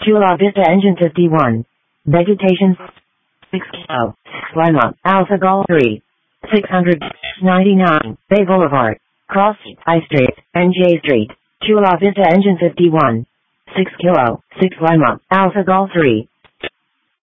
Chula Vista Engine 51. Vegetation 6 Kilo, 6 Lima, Alpha Golf 3. 699, Bay Boulevard, Cross, I Street, NJ Street, Chula Vista Engine 51. 6 Kilo, 6 Lima, Alpha Golf 3.